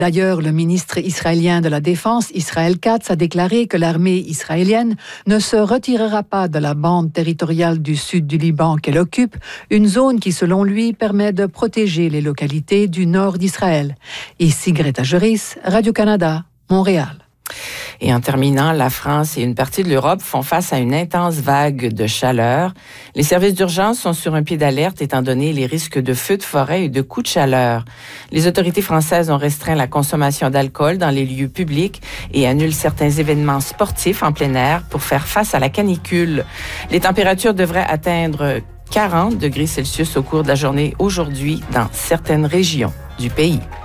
D'ailleurs, le ministre israélien de la Défense, Israël Katz, a déclaré que l'armée israélienne ne se retirera pas de la bande territoriale du sud du Liban qu'elle occupe, une zone qui, selon lui, permet de protéger les localités du nord d'Israël. Ici Greta Juris, Radio-Canada, Montréal. Et en terminant, la France et une partie de l'Europe font face à une intense vague de chaleur. Les services d'urgence sont sur un pied d'alerte étant donné les risques de feux de forêt et de coups de chaleur. Les autorités françaises ont restreint la consommation d'alcool dans les lieux publics et annulent certains événements sportifs en plein air pour faire face à la canicule. Les températures devraient atteindre 40 degrés Celsius au cours de la journée aujourd'hui dans certaines régions du pays.